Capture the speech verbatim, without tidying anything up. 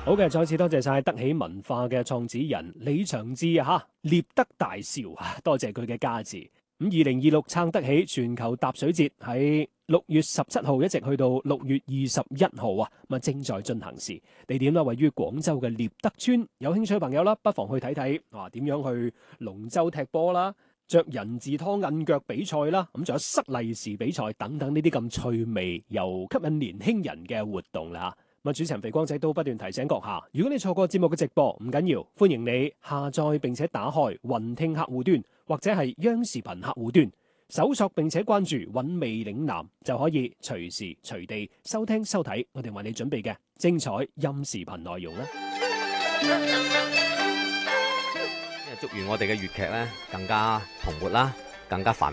好嘅，再次多謝晒德喜文化嘅創始人李長志啊，吓獵德大笑啊，多謝佢嘅加持。咁二零二六撐得起全球踏水節喺六月十七號一直去到六月二十一號啊，咁啊正在進行時，地點啦位於廣州嘅獵德村，有興趣嘅朋友啦，不妨去睇睇，哇點樣去龍舟踢波啦，着人字拖摁腳比賽啦，咁仲有塞利是比賽等等呢啲咁趣味又吸引年輕人嘅活動啦。咁主持人肥光仔都不斷提醒閣下，如果你錯過節目嘅直播，唔緊要，歡迎你下載並且打開雲聽客戶端或者係央視頻客戶端，搜索並且關注韻味嶺南，就可以隨時隨地收聽收睇我哋為你準備嘅精彩音視頻內容啦。 祝願我哋嘅粵劇咧更加蓬勃啦，更加繁